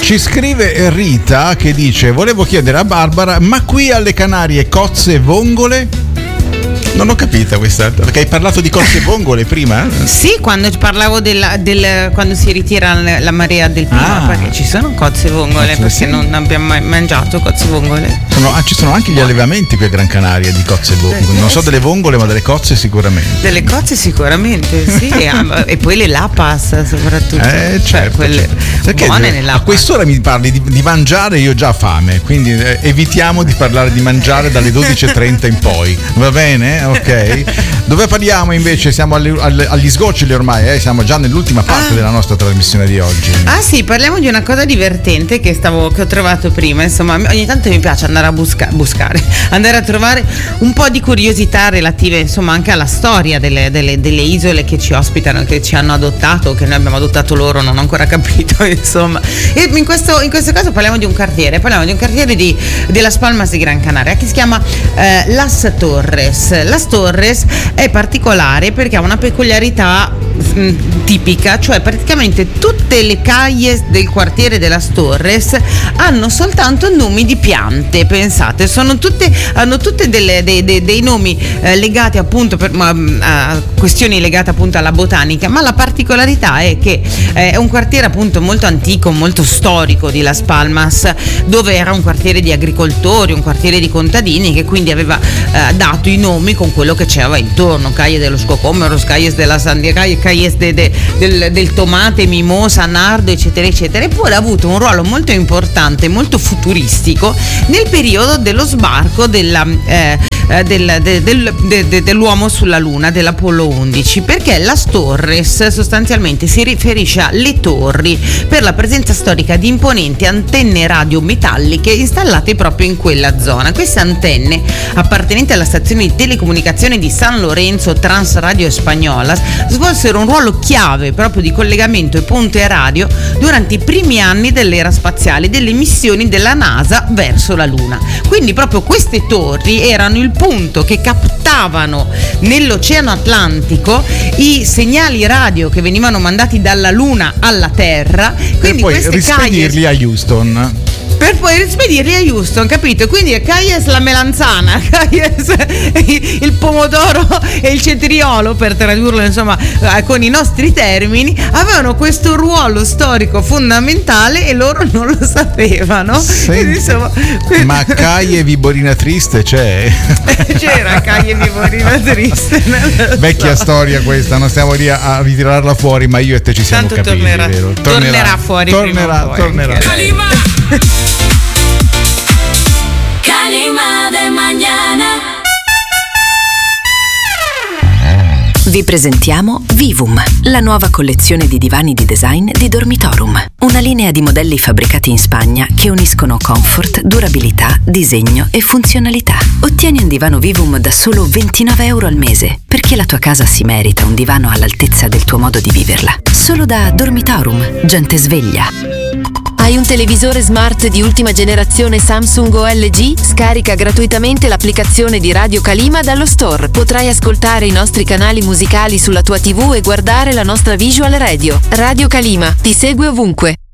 Ci scrive Rita che dice: volevo chiedere a Barbara, ma qui alle Canarie cozze e vongole? Non ho capito questa, perché hai parlato di cozze e vongole prima? Sì, quando parlavo quando si ritira la marea del prima, perché ci sono cozze e vongole, perché non abbiamo mai mangiato cozze e vongole. Ci sono anche gli allevamenti qui a Gran Canaria di cozze e vongole, non so delle vongole, ma delle cozze sicuramente. Delle cozze sicuramente, sì, e poi le lapas soprattutto. Certo, quelle buone nelle lapas. A quest'ora mi parli di mangiare, io ho già fame, quindi evitiamo di parlare di mangiare dalle 12:30 in poi, va bene? Ok. Dove parliamo invece? Siamo agli sgoccioli ormai, siamo già nell'ultima parte della nostra trasmissione di oggi. Ah sì, parliamo di una cosa divertente che ho trovato prima. Insomma, ogni tanto mi piace andare a buscare, andare a trovare un po' di curiosità relative, insomma, anche alla storia delle isole che ci ospitano, che ci hanno adottato, che noi abbiamo adottato loro, non ho ancora capito, insomma. E in questo caso parliamo di un quartiere di Las Palmas di Gran Canaria che si chiama Las Torres. Las Torres è particolare perché ha una peculiarità tipica, cioè praticamente tutte le calles del quartiere de Las Torres hanno soltanto nomi di piante, pensate, hanno tutte dei nomi legati appunto a questioni legate appunto alla botanica, ma la particolarità è che è un quartiere appunto molto antico, molto storico di Las Palmas, dove era un quartiere di agricoltori, un quartiere di contadini, che quindi aveva dato i nomi con quello che c'era intorno: calle de los cocomeros, calles de la sandia, calles del tomate, mimosa, nardo, eccetera eccetera. Eppure ha avuto un ruolo molto importante, molto futuristico nel periodo dello sbarco dell'uomo sulla Luna, dell'Apollo 11, perché Las Torres sostanzialmente si riferisce alle torri per la presenza storica di imponenti antenne radio metalliche installate proprio in quella zona. Queste antenne, appartenenti alla stazione di telecomunicazione di San Lorenzo Transradio Españolas, svolsero un ruolo chiave proprio di collegamento e ponte radio durante i primi anni dell'era spaziale, delle missioni della NASA verso la Luna. Quindi proprio queste torri erano il punto che captavano nell'Oceano Atlantico i segnali radio che venivano mandati dalla Luna alla Terra, quindi per poi rispedirli a Houston. Per poi rispedirli a Houston, capito? Quindi calles la melanzana, calles il pomodoro e il cetriolo, per tradurlo insomma con i nostri termini, avevano questo ruolo storico fondamentale e loro non lo sapevano. Quindi, insomma, ma Caie Viborina Triste c'è? C'era Caie Viborina Triste. Vecchia storia questa, non stiamo lì a ritirarla fuori, ma io e te ci siamo tanto capiti, vero? Tornerà fuori. Tornerà. Calima de mañana. Vi presentiamo Vivum, la nuova collezione di divani di design di Dormitorum. Una linea di modelli fabbricati in Spagna che uniscono comfort, durabilità, disegno e funzionalità. Ottieni un divano Vivum da solo €29 al mese, perché la tua casa si merita un divano all'altezza del tuo modo di viverla. Solo da Dormitorum, gente sveglia. Hai un televisore smart di ultima generazione Samsung o LG? Scarica gratuitamente l'applicazione di Radio Calima dallo store. Potrai ascoltare i nostri canali musicali sulla tua TV e guardare la nostra visual radio. Radio Calima ti segue ovunque.